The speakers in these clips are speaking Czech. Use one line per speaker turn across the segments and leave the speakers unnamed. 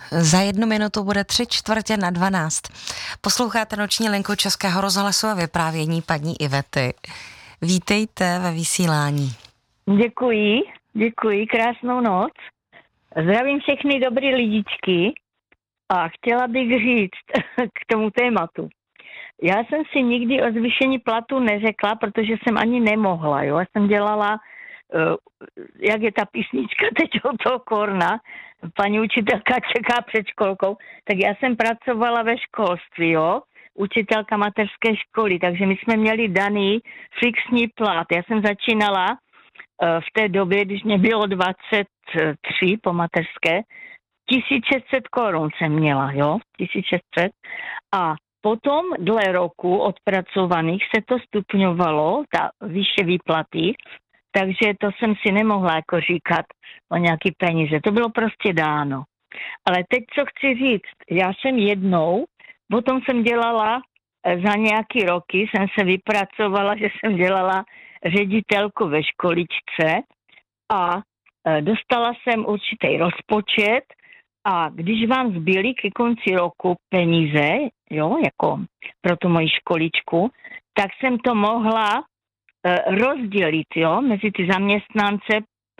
Za 1 minutu bude 3/4 na 12. Posloucháte noční linku Českého rozhlasu a vyprávění paní Ivety. Vítejte ve vysílání.
Děkuji, krásnou noc. Zdravím všechny dobrý lidičky a chtěla bych říct k tomu tématu. Já jsem si nikdy o zvýšení platu neřekla, protože jsem ani nemohla. Jo? Já jsem dělala, jak je ta písnička teď od toho Korna, paní učitelka čeká před školkou, tak já jsem pracovala ve školství, jo? Učitelka mateřské školy, takže my jsme měli daný fixní plat. Já jsem začínala v té době, když mě bylo 23 po mateřské, 1600 korun jsem měla, jo? 1600. A potom dle roku odpracovaných se to stupňovalo, ta výše výplaty, takže to jsem si nemohla jako říkat o nějaký peníze. To bylo prostě dáno. Ale teď, co chci říct, já jsem jednou, potom jsem dělala za nějaký roky, jsem se vypracovala, že jsem dělala ředitelku ve školičce a dostala jsem určitý rozpočet a když vám zbyly ke konci roku peníze, jo, jako pro tu moji školičku, tak jsem to mohla rozdělit, jo, mezi ty zaměstnance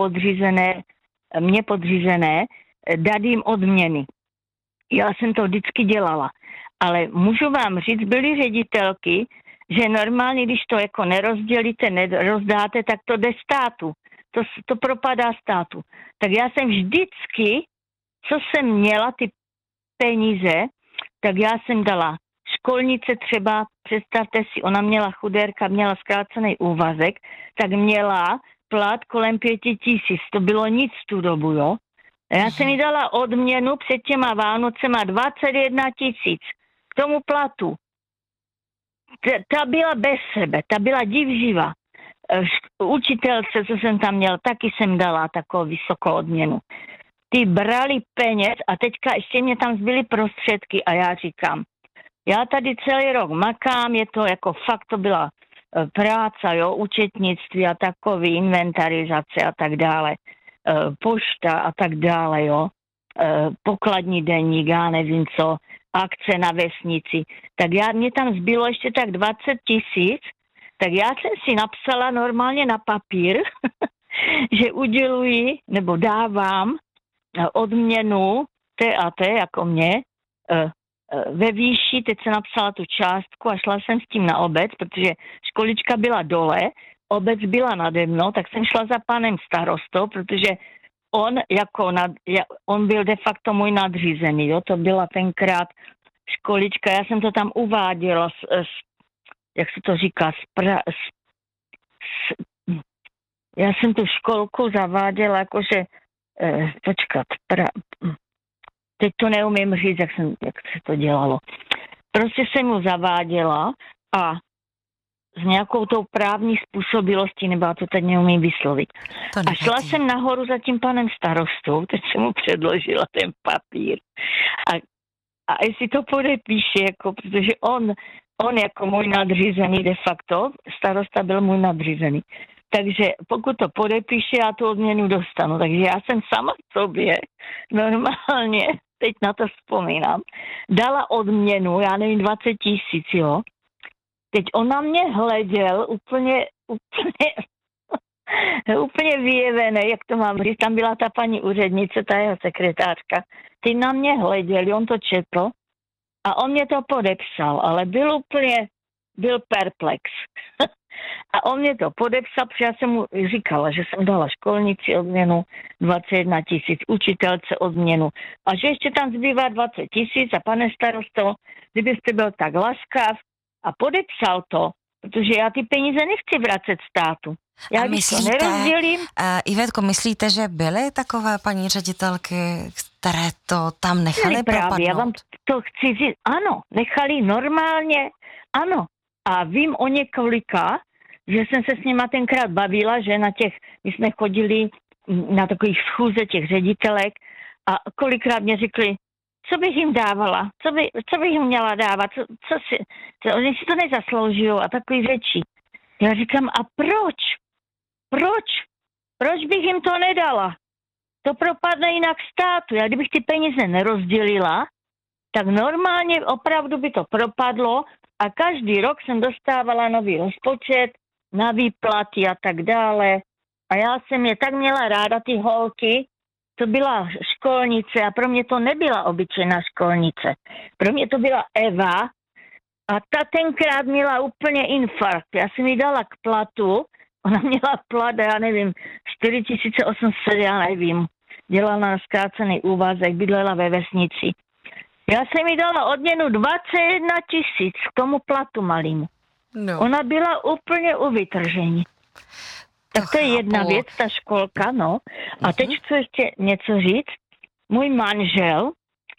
mě podřízené, dát jim odměny. Já jsem to vždycky dělala. Ale můžu vám říct, byly ředitelky, že normálně, když to jako nerozdělíte, nerozdáte, tak to jde státu. To propadá státu. Tak já jsem vždycky, co jsem měla, ty peníze, tak já jsem dala školnice třeba, představte si, ona měla chudérka, měla zkrácený úvazek, tak měla plat kolem 5000. To bylo nic tu dobu, jo. A já jsem jí dala odměnu před těma Vánocema 21 000 k tomu platu. Ta byla bez sebe, ta byla divživa. Učitelce, co jsem tam měl, taky jsem dala takovou vysokou odměnu. Ty brali peněz a teďka ještě mě tam zbyly prostředky a já říkám, já tady celý rok makám, je to jako fakt, to byla práce, jo, účetnictví a takový, inventarizace a tak dále, pošta a tak dále, jo, pokladní deník, já nevím co, akce na vesnici. Tak mě tam zbylo ještě tak 20 000, tak já jsem si napsala normálně na papír, že uděluji nebo dávám odměnu té a té, jako mě, ve výši, teď jsem napsala tu částku a šla jsem s tím na obec, protože školička byla dole, obec byla nade mnou, tak jsem šla za panem starostou, protože on byl de facto můj nadřízený, jo, to byla tenkrát školička, já jsem to tam uváděla, jak se to říká, já jsem tu školku zaváděla, jakože, teď to neumím říct, jak se to dělalo. Prostě jsem mu zaváděla a s nějakou tou právní způsobilostí, nebo já to teď neumím vyslovit. A šla jsem nahoru za tím panem starostou, teď jsem mu předložila ten papír. A jestli to podepíše, jako, protože on jako můj nadřízený de facto, starosta byl můj nadřízený. Takže pokud to podepíše, já tu odměnu dostanu. Takže já jsem sama sobě normálně, teď na to vzpomínám, dala odměnu, já nevím, 20 000, jo. Teď on na mě hleděl úplně vyjevené, jak to mám říct. Tam byla ta paní úřednice, ta jeho sekretářka. Ty na mě hleděl, on to četl a on mě to podepsal, ale byl perplex. A on mě to podepsal, protože já jsem mu říkala, že jsem dala školnici odměnu 21 000, učitelce odměnu a že ještě tam zbývá 20 000 a pane starosto, kdybyste byl tak laskav a podepsal to, protože já ty peníze nechci vracet státu. Já když to nerozdělím.
Ivetko, myslíte, že byly takové paní ředitelky, které to tam nechali propadnout?
Já vám to chci říct, ano, nechali normálně, ano. A vím o několika, že jsem se s nima tenkrát bavila, že my jsme chodili na takových schůze těch ředitelek a kolikrát mě řekli, co bych jim dávala, co bych jim měla dávat, oni si to nezaslouží a takový řeči. Já říkám, a proč? Proč bych jim to nedala? to propadne jinak státu. Já kdybych ty peníze nerozdělila, tak normálně opravdu by to propadlo a každý rok jsem dostávala nový rozpočet na výplaty a tak dále. A já jsem je tak měla ráda, ty holky, to byla školnice a pro mě to nebyla obyčejná školnice. Pro mě to byla Eva a ta tenkrát měla úplně infarkt. Já jsem jí dala k platu, ona měla plat, já nevím, 4800, já nevím. Dělala na zkrácený úvazek, bydlela ve vesnici. Já jsem jí dala odměnu 21 000 k tomu platu malým.
No.
Ona byla úplně u vytržení. Tak to je jedna věc, ta školka, no. A teď chci ještě něco říct. Můj manžel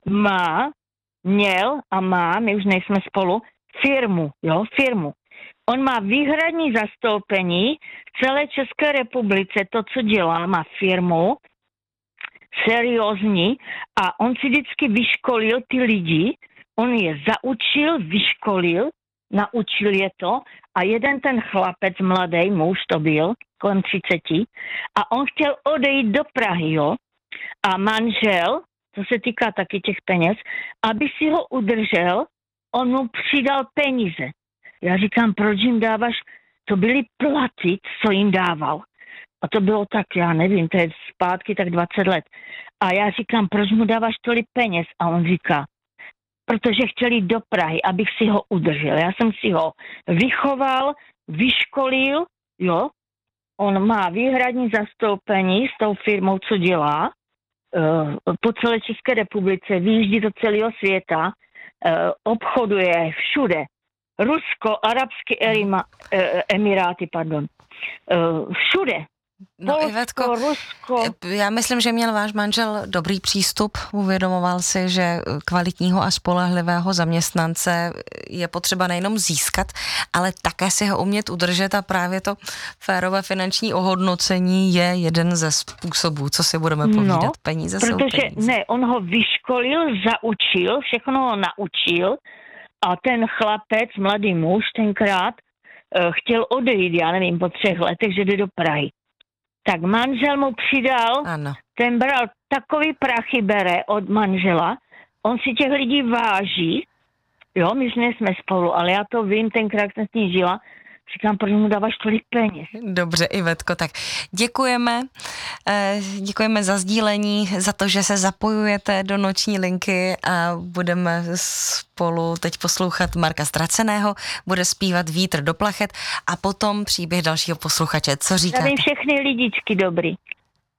měl a má, my už nejsme spolu, firmu. On má výhradní zastoupení v celé České republice, to, co dělá, má firmu, seriózní, a on si vždycky vyškolil ty lidi, on je zaučil, vyškolil, naučil je to a jeden ten chlapec, mladý muž to byl, kolem 30, a on chtěl odejít do Prahy, jo, a manžel, to se týká taky těch peněz, aby si ho udržel, on mu přidal peníze. Já říkám, proč jim dáváš, to byly platy, co jim dával. A to bylo tak, já nevím, to je zpátky tak 20 let. A já říkám, proč mu dáváš tolik peněz? A on říká, protože chtěl jít do Prahy, abych si ho udržel. Já jsem si ho vychoval, vyškolil, jo. On má výhradní zastoupení s tou firmou, co dělá, po celé České republice, vyjíždí do celého světa, obchoduje všude. Rusko, Arabské Emiráty, všude.
No
Polsko,
Ivetko,
Rusko.
já myslím, že měl váš manžel dobrý přístup, uvědomoval si, že kvalitního a spolehlivého zaměstnance je potřeba nejenom získat, ale také si ho umět udržet a právě to férové finanční ohodnocení je jeden ze způsobů, co si budeme povídat. Peníze jsou peníze.
Ne, on ho vyškolil, zaučil, všechno ho naučil a ten chlapec, mladý muž tenkrát, chtěl odejít, já nevím, po 3 letech, že jde do Prahy. Tak manžel mu přidal, ano. Ten bral takový prachy bere od manžela, on si těch lidí váží, jo, my jsme spolu, ale já to vím, tenkrát jsem s ní žila, říkám, proč mu dáváš tolik peněz.
Dobře, Ivetko, tak děkujeme za sdílení, za to, že se zapojujete do noční linky a budeme spolu teď poslouchat Marka Ztraceného, bude zpívat Vítr do plachet a potom příběh dalšího posluchače. Co říkáte?
Tady všechny lidičky dobrý.